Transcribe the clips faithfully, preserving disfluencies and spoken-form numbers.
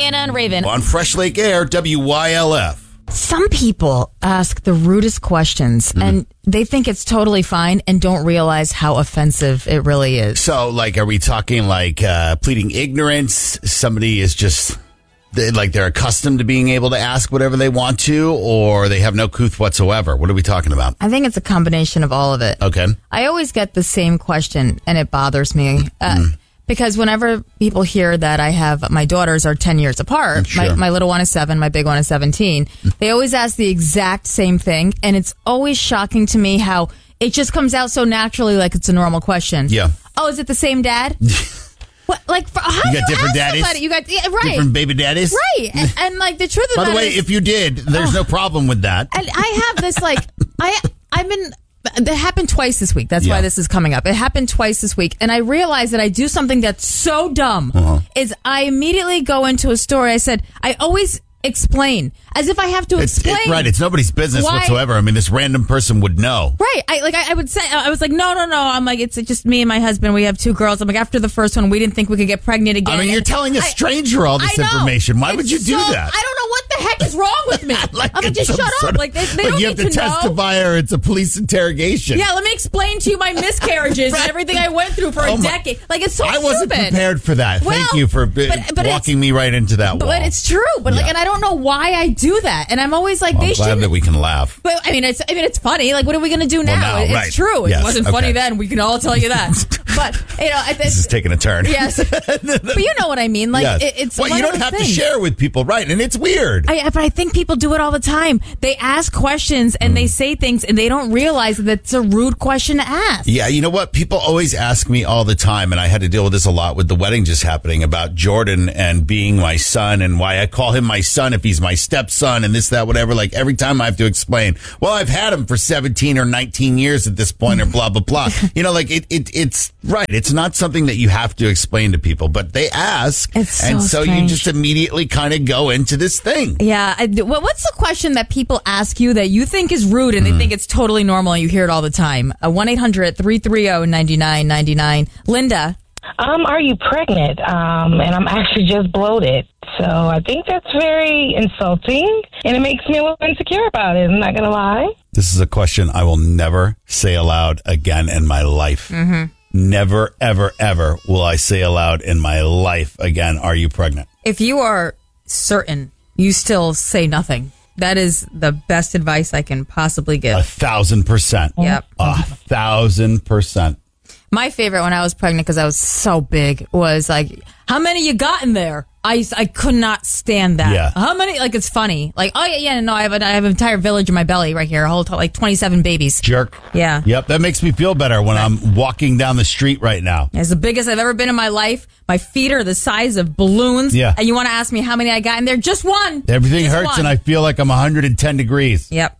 Diana and Raven. On Fresh Lake Air, W Y L F. Some people ask the rudest questions, mm-hmm. and they think it's totally fine and don't realize how offensive it really is. So, like, are we talking like uh, pleading ignorance? Somebody is just... They, like they're accustomed to being able to ask whatever they want to, or they have no couth whatsoever? What are we talking about? I think it's a combination of all of it. Okay. I always get the same question, and it bothers me. Uh, mm. Because whenever people hear that I have, my daughters are ten years apart, sure. my, my little one is seven, my big one is seventeen, they always ask the exact same thing, and it's always shocking to me how it just comes out so naturally like it's a normal question. Yeah. Oh, is it the same dad? What, like, for, how you got do you different ask daddies? somebody? You got, yeah, right. Different baby daddies? Right. And, and like, the truth of By the the matter way, is, if you did, there's oh, no problem with that. And I have this, like, I, I've been, that happened twice this week. That's yeah. why this is coming up. It happened twice this week. And I realized that I do something that's so dumb uh-huh. is I immediately go into a story. I said, I always explain as if I have to it's, explain. It, right. It's nobody's business why, whatsoever. I mean, this random person would know. Right. I like, I, I would say, I was like, no, no, no. I'm like, it's just me and my husband. We have two girls. I'm like, after the first one, we didn't think we could get pregnant again. I mean, you're and telling a stranger I, all this I know. information. Why it's would you do so, that? I don't know what the heck is wrong with me. like I'm like, just shut up. Of, like, they, they like don't you need have to, to testify know. or it's a police interrogation. Yeah, let me explain to you my miscarriages right. and everything I went through for oh a my, decade. Like, it's so I wasn't stupid. prepared for that. Well, Thank you for but, but walking me right into that but wall. But it's true. But yeah. like, and I don't know why I do that. And I'm always like, well, they I'm should. glad that we can laugh. But I mean, it's I mean, it's funny. Like, what are we going to do now? Well, now it's right. true. Yes. It wasn't okay. funny then. We can all tell you that. But you know, it's, this is taking a turn. Yes. But you know what I mean. Like, yes. it, it's well, one you don't of have things. to share with people, right? And it's weird. I, but I think people do it all the time. They ask questions and mm. they say things, and they don't realize that it's a rude question to ask. Yeah, you know what? People always ask me all the time, and I had to deal with this a lot with the wedding just happening, about Jordan and being my son and why I call him my son if he's my stepson and this, that, whatever. Like, every time I have to explain, well, I've had him for seventeen or nineteen years at this point, or blah, blah, blah. You know, like, it, it, it's right. It's not something that you have to explain to people, but they ask. It's so and so strange. you just immediately kind of go into this thing. Yeah. I, what's the question that people ask you that you think is rude and they mm. think it's totally normal and you hear it all the time? Uh, one eight hundred three three zero nine nine nine nine. Linda. Um, are you pregnant? Um, and I'm actually just bloated. So I think that's very insulting, and it makes me a little insecure about it. I'm not going to lie. This is a question I will never say aloud again in my life. Mm-hmm. Never, ever, ever will I say aloud in my life again, are you pregnant? If you are certain, you still say nothing. That is the best advice I can possibly give. A thousand percent. Yep. A thousand percent. My favorite when I was pregnant, because I was so big, was like, how many you got in there? I, I could not stand that. Yeah. How many? Like, it's funny. Like, oh, yeah, yeah, no, I have, a, I have an entire village in my belly right here. A whole, like, twenty-seven babies. Jerk. Yeah. Yep, that makes me feel better when I'm walking down the street right now. It's the biggest I've ever been in my life. My feet are the size of balloons. Yeah. And you want to ask me how many I got in there? Just one. Everything Just hurts, one. and I feel like I'm one hundred ten degrees. Yep.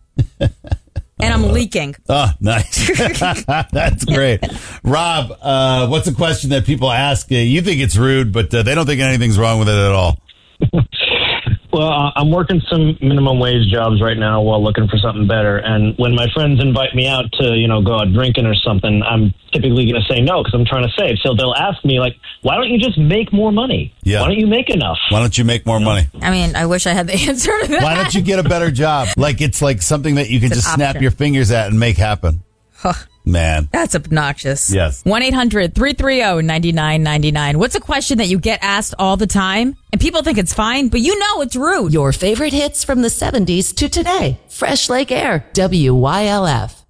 And I'm leaking. Oh, nice. That's great. Rob, uh, what's a question that people ask you? You think it's rude, but uh, they don't think anything's wrong with it at all. Well, uh, I'm working some minimum wage jobs right now while looking for something better. And when my friends invite me out to, you know, go out drinking or something, I'm typically going to say no because I'm trying to save. So they'll ask me, like, why don't you just make more money? Yeah. Why don't you make enough? Why don't you make more money? I mean, I wish I had the answer to that. Why don't you get a better job? Like, it's like something that you can It's just an snap option. your fingers at and make happen. Huh. Man. That's obnoxious. Yes. one eight hundred three three zero nine nine nine nine. What's a question that you get asked all the time and people think it's fine, but you know it's rude? Your favorite hits from the seventies to today. Fresh Lake Air, W Y L F.